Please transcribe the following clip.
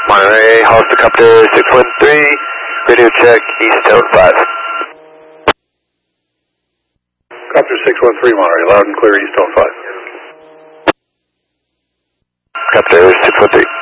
Monterey, Hollister Copter 613, radio check, East Town 5. Copter 613, Monterey, loud and clear, East Town 5. Copter 613.